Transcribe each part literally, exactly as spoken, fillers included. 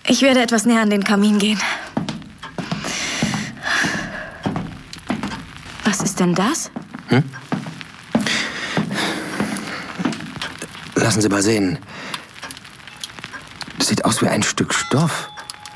Ich werde etwas näher an den Kamin gehen. Was ist denn das? Hm? Lassen Sie mal sehen. Das sieht aus wie ein Stück Stoff.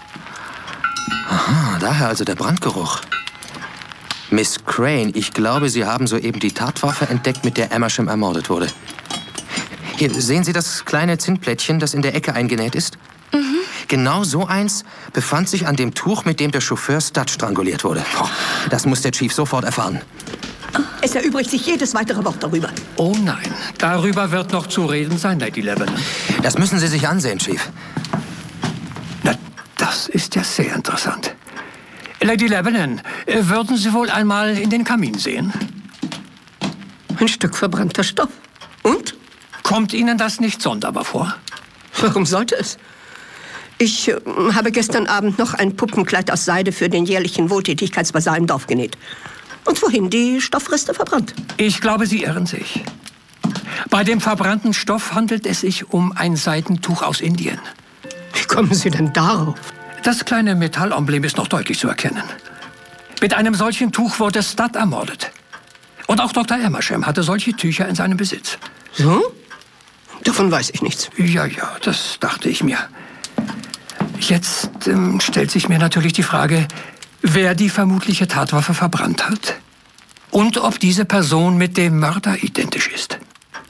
Aha, daher also der Brandgeruch. Miss Crane, ich glaube, Sie haben soeben die Tatwaffe entdeckt, mit der Amersham ermordet wurde. Hier, sehen Sie das kleine Zinnplättchen, das in der Ecke eingenäht ist? Mhm. Genau so eins befand sich an dem Tuch, mit dem der Chauffeur Studd stranguliert wurde. Boah, das muss der Chief sofort erfahren. Es erübrigt sich jedes weitere Wort darüber. Oh nein, darüber wird noch zu reden sein, Lady Lebanon. Das müssen Sie sich ansehen, Chief. Na, das ist ja sehr interessant. Lady Lebanon, würden Sie wohl einmal in den Kamin sehen? Ein Stück verbrannter Stoff. Und? Kommt Ihnen das nicht sonderbar vor? Warum sollte es? Ich äh, habe gestern Abend noch ein Puppenkleid aus Seide für den jährlichen Wohltätigkeitsbasar im Dorf genäht. Und vorhin die Stoffreste verbrannt. Ich glaube, Sie irren sich. Bei dem verbrannten Stoff handelt es sich um ein Seidentuch aus Indien. Wie kommen Sie denn darauf? Das kleine Metallemblem ist noch deutlich zu erkennen. Mit einem solchen Tuch wurde Studd ermordet. Und auch Doktor Amersham hatte solche Tücher in seinem Besitz. So? Davon weiß ich nichts. Ja, ja, das dachte ich mir. Jetzt ähm, stellt sich mir natürlich die Frage, wer die vermutliche Tatwaffe verbrannt hat und ob diese Person mit dem Mörder identisch ist.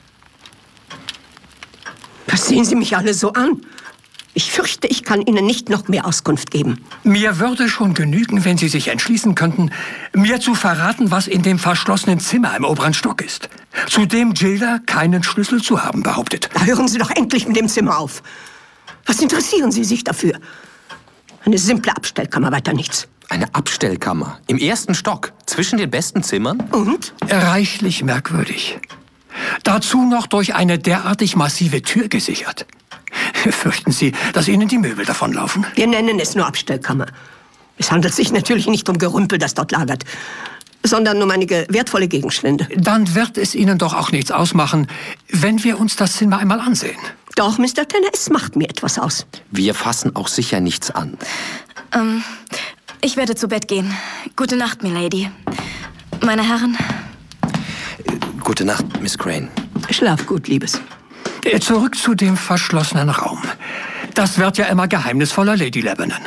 Was sehen Sie mich alle so an? Ich fürchte, ich kann Ihnen nicht noch mehr Auskunft geben. Mir würde schon genügen, wenn Sie sich entschließen könnten, mir zu verraten, was in dem verschlossenen Zimmer im oberen Stock ist, zu dem Gilda keinen Schlüssel zu haben behauptet. Na, hören Sie doch endlich mit dem Zimmer auf. Was interessieren Sie sich dafür? Eine simple Abstellkammer, weiter nichts. Eine Abstellkammer? Im ersten Stock? Zwischen den besten Zimmern? Und? Reichlich merkwürdig. Dazu noch durch eine derartig massive Tür gesichert. Fürchten Sie, dass Ihnen die Möbel davonlaufen? Wir nennen es nur Abstellkammer. Es handelt sich natürlich nicht um Gerümpel, das dort lagert, sondern um einige wertvolle Gegenstände. Dann wird es Ihnen doch auch nichts ausmachen, wenn wir uns das Zimmer einmal ansehen. Doch, Mister Tanner, es macht mir etwas aus. Wir fassen auch sicher nichts an. Ähm, ich werde zu Bett gehen. Gute Nacht, Milady. Meine Herren. Äh, gute Nacht, Miss Crane. Schlaf gut, Liebes. Zurück zu dem verschlossenen Raum. Das wird ja immer geheimnisvoller, Lady Lebanon.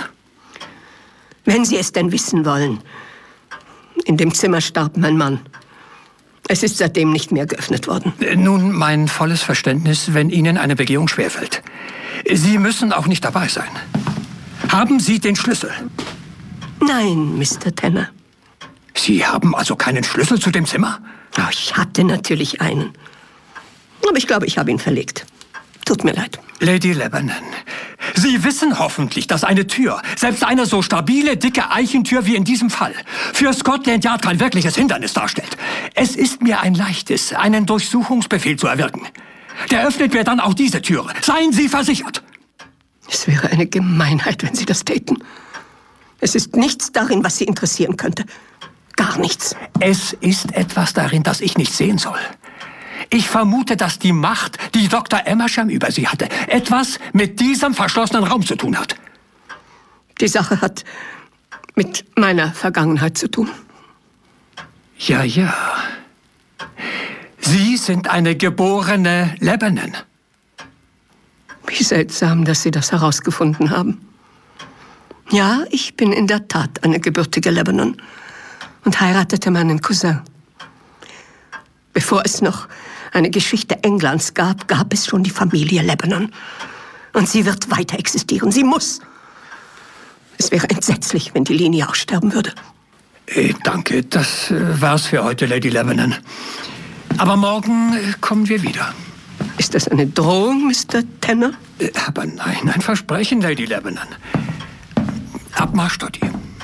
Wenn Sie es denn wissen wollen. In dem Zimmer starb mein Mann. Es ist seitdem nicht mehr geöffnet worden. Nun, mein volles Verständnis, wenn Ihnen eine Begehung schwerfällt. Sie müssen auch nicht dabei sein. Haben Sie den Schlüssel? Nein, Mister Tanner. Sie haben also keinen Schlüssel zu dem Zimmer? Oh, ich hatte natürlich einen. Aber ich glaube, ich habe ihn verlegt. Tut mir leid. Lady Lebanon, Sie wissen hoffentlich, dass eine Tür, selbst eine so stabile, dicke Eichentür wie in diesem Fall, für Scotland Yard kein wirkliches Hindernis darstellt. Es ist mir ein leichtes, einen Durchsuchungsbefehl zu erwirken. Der öffnet mir dann auch diese Türe. Seien Sie versichert. Es wäre eine Gemeinheit, wenn Sie das täten. Es ist nichts darin, was Sie interessieren könnte. Gar nichts. Es ist etwas darin, das ich nicht sehen soll. Ich vermute, dass die Macht, die Doktor Amersham über Sie hatte, etwas mit diesem verschlossenen Raum zu tun hat. Die Sache hat mit meiner Vergangenheit zu tun. Ja, ja. Sie sind eine geborene Lebanon. Wie seltsam, dass Sie das herausgefunden haben. Ja, ich bin in der Tat eine gebürtige Lebanon und heiratete meinen Cousin. Bevor es noch eine Geschichte Englands gab, gab es schon die Familie Lebanon. Und sie wird weiter existieren. Sie muss. Es wäre entsetzlich, wenn die Linie aussterben würde. Äh, danke, das äh, war's für heute, Lady Lebanon. Aber morgen äh, kommen wir wieder. Ist das eine Drohung, Mister Tanner? Äh, aber nein, ein Versprechen, Lady Lebanon. Abmarsch, Dottie.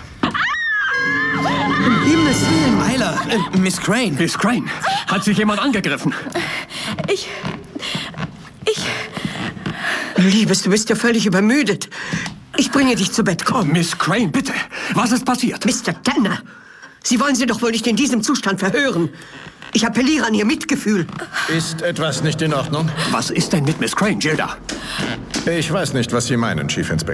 Um Himmels Willen, Myla, äh, Miss Crane. Miss Crane, hat sich jemand angegriffen? Ich... Ich... Liebes, du bist ja völlig übermüdet. Ich bringe dich zu Bett, komm. Miss Crane, bitte. Was ist passiert? Mister Tanner, Sie wollen sie doch wohl nicht in diesem Zustand verhören. Ich appelliere an Ihr Mitgefühl. Ist etwas nicht in Ordnung? Was ist denn mit Miss Crane, Gilda? Ich weiß nicht, was Sie meinen, Chief Inspector.